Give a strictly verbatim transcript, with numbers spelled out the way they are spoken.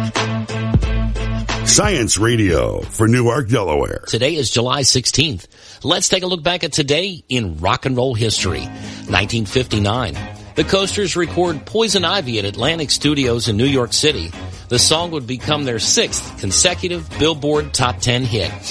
Science Radio for Newark, Delaware. Today is July sixteenth. Let's take a look back at today in rock and roll history. nineteen fifty-nine. The Coasters record Poison Ivy at Atlantic Studios in New York City. The song would become their sixth consecutive Billboard Top ten hit.